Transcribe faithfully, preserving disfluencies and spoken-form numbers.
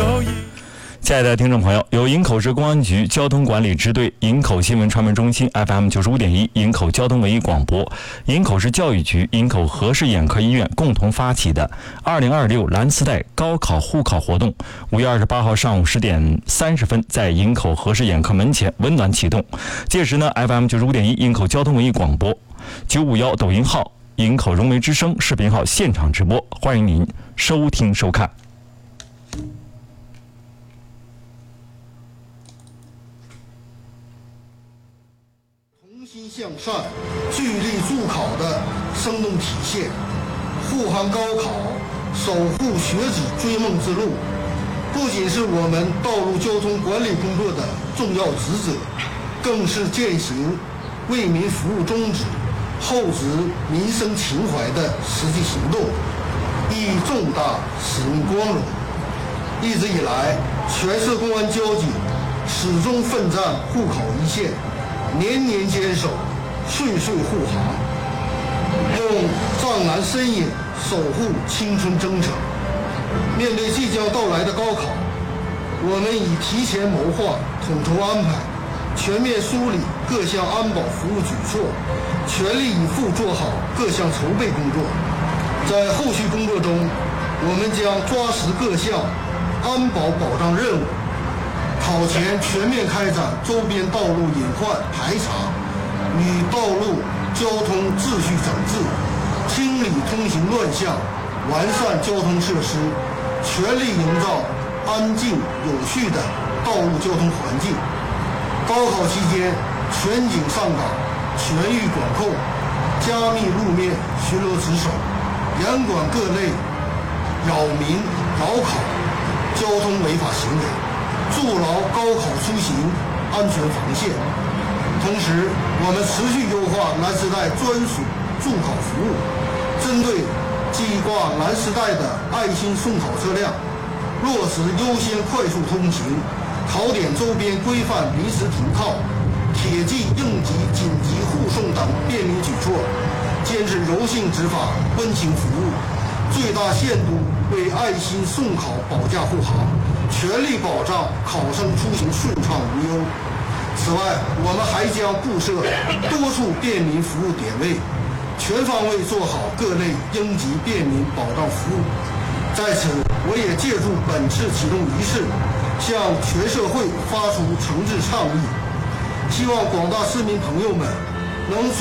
有一。亲爱的听众朋友，由营口市公安局交通管理支队、营口新闻传媒中心 F M 九十五点一、营口交通文艺广播、营口市教育局、营口和氏眼科医院共同发起的二零二六蓝丝带高考互考活动，五月二十八号上午十点三十分在营口和氏眼科门前温暖启动。届时呢 ，F M 九十五点一、营口交通文艺广播、九五幺抖音号、营口融媒之声视频号现场直播，欢迎您收听收看。 向善、聚力助考的生动体现，护航高考，守护学子追梦之路，不仅是我们道路交通管理工作的重要职责，更是践行为民服务宗旨、厚植民生情怀的实际行动，意义重大，使命光荣。一直以来，全市公安交警始终奋战护考一线，年年坚守，岁岁护航，用藏蓝身影守护青春征程。面对即将到来的高考，我们已提前谋划、统筹安排，全面梳理各项安保服务举措，全力以赴做好各项筹备工作。在后续工作中，我们将抓实各项安保保障任务，考前全面开展周边道路隐患排查与道路交通秩序整治，清理通行乱象，完善交通设施，全力营造安静有序的道路交通环境。高考期间，全警上岗，全域管控，加密路面巡逻值守，严管各类扰民扰考交通违法行为，筑牢高考出行安全防线。同时，我们持续优化蓝丝带专属助考服务，针对记挂蓝丝带的爱心送考车辆，落实优先快速通行、考点周边规范临时停靠、铁骑应急紧急护送等便民举措，坚持柔性执法、温情服务，最大限度为爱心送考保驾护航，全力保障考生出行顺畅无忧。此外，我们还将布设多处便民服务点位，全方位做好各类应急便民保障服务。在此，我也借助本次启动仪式，向全社会发出诚挚倡议，希望广大市民朋友们能